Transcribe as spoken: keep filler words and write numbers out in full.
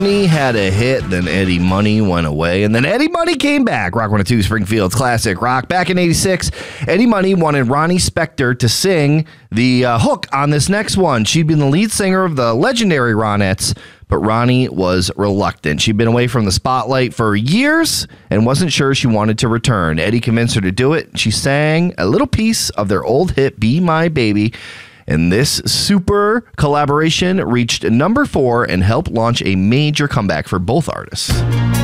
Ronnie had a hit, then Eddie Money went away, and then Eddie Money came back. Rock one oh two, Springfield's classic rock. Back in eighty-six, Eddie Money wanted Ronnie Spector to sing the uh, hook on this next one. She'd been the lead singer of the legendary Ronettes, but Ronnie was reluctant. She'd been away from the spotlight for years and wasn't sure she wanted to return. Eddie convinced her to do it. She sang a little piece of their old hit, Be My Baby. And this super collaboration reached number four and helped launch a major comeback for both artists.